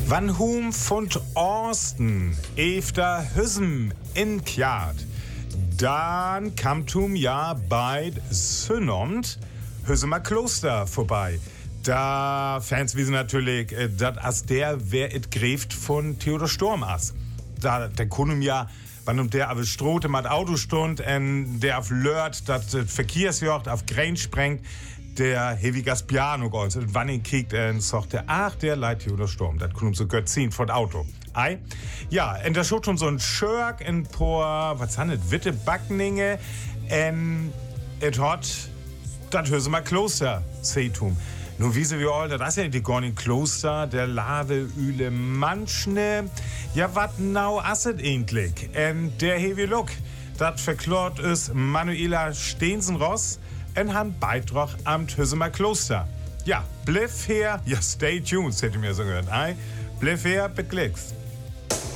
Wann hum von Orsten efter Hüsem in Kjart, dann kam ja bei Synomt Hüsemer Kloster vorbei. Da Fans wissen natürlich, dat as der wer it gräft von Theodor Storm as. Da der Kunum ja, wann der auf Strote mat Auto stund en der auf Lört, dat Verkehrsjocht auf Grenz sprengt, der hevigas Piano golz. Und wann ihn kiekt, sagt der, ach, der Leid Theodor Storm, dat Kunum so gött ziehen von Auto. Ei? Ja, en da schaut schon so ein Schörk in por, was handelt, Witte Backninge, et hat dat Hüsemer Kloster, Seitum. Nun wiese wir all, das ist ja die Gornin Kloster, der Lave Üle Manschne. Ja, wat nau asset eigentlich? Der heavy look, dat verklort is Manuela Steensenross en han Beitrag am Hüsemer Kloster. Ja, bliff her, ja, stay tuned, hätte mir so gehört. Bliff her, beklickst.